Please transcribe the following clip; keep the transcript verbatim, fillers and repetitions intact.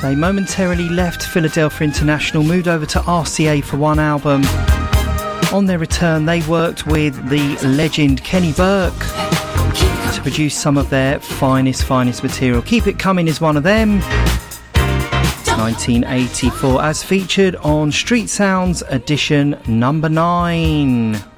They momentarily left Philadelphia International, moved over to R C A for one album. On their return, they worked with the legend Kenny Burke to produce some of their finest, finest material. Keep It Coming is one of them. nineteen eighty-four, as featured on Street Sounds edition number nine.